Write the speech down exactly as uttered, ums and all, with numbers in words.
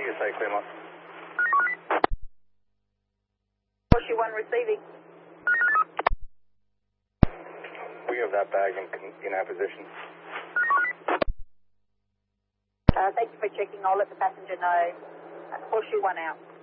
U S A Claremont. Horseshoe one receiving. We have that bag in, in our position. Uh, thank you for checking. I'll let the passenger know. Uh, Horseshoe one out.